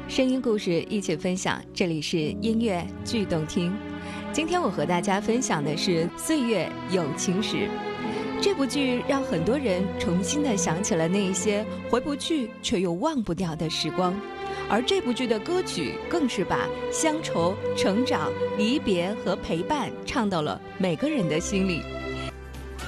声音故事一起分享，这里是音乐剧动听。今天我和大家分享的是《岁月有情时》。这部剧让很多人重新的想起了那一些回不去却又忘不掉的时光，而这部剧的歌曲更是把乡愁、成长、离别和陪伴唱到了每个人的心里。